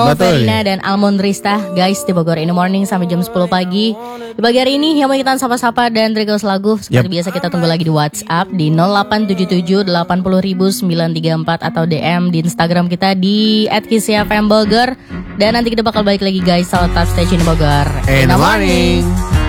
Betul. Verina dan Almond Rista guys di Bogor in the morning sampai jam 10 pagi. Di pagi hari ini yang mau kita sapa-sapa dan request lagu seperti biasa kita tunggu lagi di WhatsApp di 0877 80934 atau DM di Instagram kita di @kisiafm Bogor. Dan nanti kita bakal balik lagi guys, selamat tetap stay tune di Bogor In the morning.